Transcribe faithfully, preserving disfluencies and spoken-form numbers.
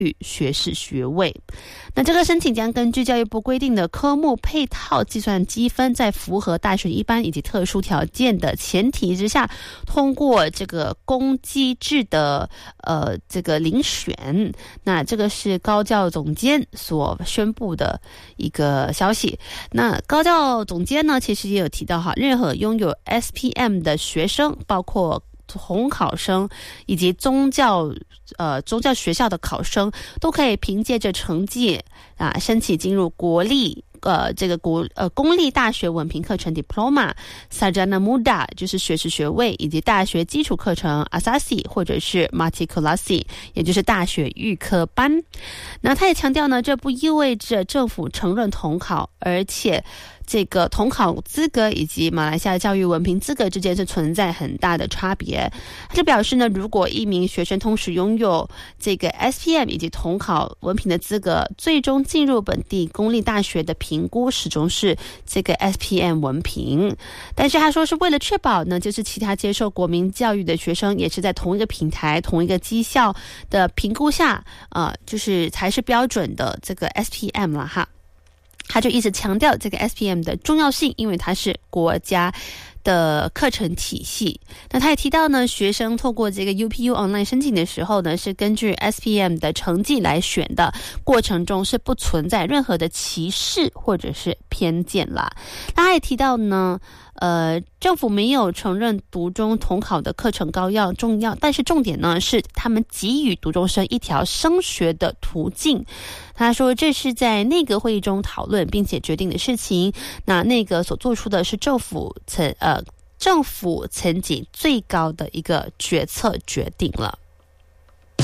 与学士学位。那这个申请将根据教育部规定的科目配套计算积分，在符合大学一般以及特殊条件的前提之下，通过这个公机制的呃这个遴选。那这个是高教总监所宣布的一个消息。那高教总监呢，其实也有提到哈，任何拥有 S P M 的学生，包括统考生以及宗教呃宗教学校的考生，都可以凭借着成绩啊申请进入国立呃这个国呃公立大学文凭课程 Diploma、Sarjana Muda 就是学士学位，以及大学基础课程 Asasi 或者是 Matrikulasi 也就是大学预科班。那他也强调呢，这不意味着政府承认统考，而且这个统考资格以及马来西亚教育文凭资格之间是存在很大的差别。他就表示呢，如果一名学生同时拥有这个 S P M 以及统考文凭的资格，最终进入本地公立大学的评估始终是这个 S P M 文凭。但是他说是为了确保呢，就是其他接受国民教育的学生也是在同一个平台、同一个绩效的评估下，呃，就是才是标准的这个 S P M 了哈。他就一直强调这个 S P M 的重要性，因为它是国家的课程体系。那他也提到呢，学生透过这个 U P U Online 申请的时候呢，是根据 S P M 的成绩来选的，过程中是不存在任何的歧视或者是偏见啦。那他也提到呢，呃，政府没有承认读中统考的课程高要重要，但是重点呢是他们给予读中生一条升学的途径。他说这是在内阁会议中讨论并且决定的事情，那内阁所做出的是政府层呃政府层级最高的一个决策决定了。